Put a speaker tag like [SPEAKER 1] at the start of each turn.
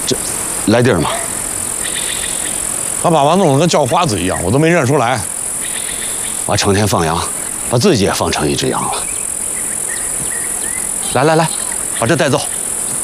[SPEAKER 1] 这来地儿吗？
[SPEAKER 2] 他把我弄得跟叫花子一样，我都没认出来。
[SPEAKER 1] 我成天放羊，把自己也放成一只羊了。来，把这带走。